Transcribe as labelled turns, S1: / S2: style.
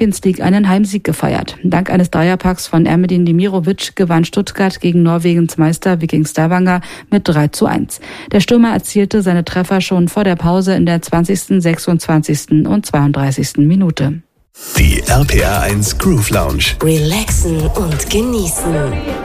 S1: Champions League einen Heimsieg gefeiert. Dank eines Dreierpacks von Ermedin Demirovic gewann Stuttgart gegen Norwegens Meister Viking Stavanger mit 3:1. Der Stürmer erzielte seine Treffer schon vor der Pause in der 20., 26. und 32. Minute.
S2: Die RPR 1 Groove Lounge.
S3: Relaxen und genießen.